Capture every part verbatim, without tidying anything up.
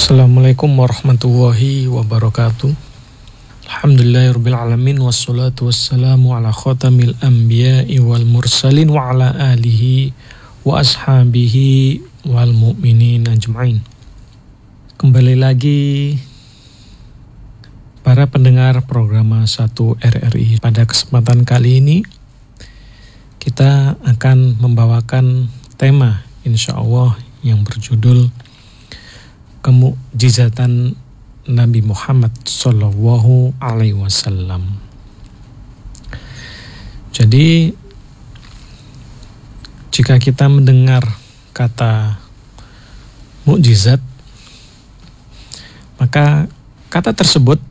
Assalamualaikum warahmatullahi wabarakatuh. Alhamdulillahirabbil alamin wassalatu wassalamu ala khatamil anbiya'i wal mursalin wa ala alihi wa ashabihi wal mu'minin ajma'in. Kembali lagi para pendengar program satu R R I. Pada kesempatan kali ini kita akan membawakan tema insyaallah yang berjudul Kemukjizatan Nabi Muhammad Sallallahu Alaihi Wasallam. Jadi jika kita mendengar kata mukjizat, maka kata tersebut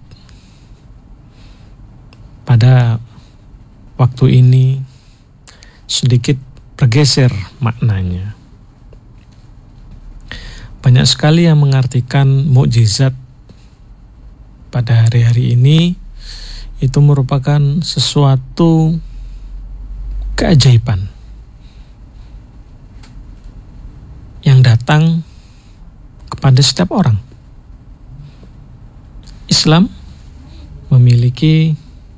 pada waktu ini sedikit bergeser maknanya. Banyak sekali yang mengartikan mukjizat pada hari-hari ini itu merupakan sesuatu keajaiban yang datang kepada setiap orang. Islam memiliki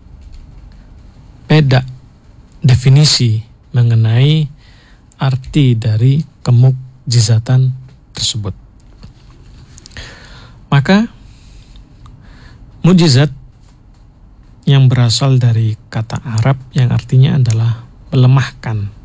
beda definisi mengenai arti dari kemukjizatan tersebut. Maka mukjizat yang berasal dari kata Arab yang artinya adalah melemahkan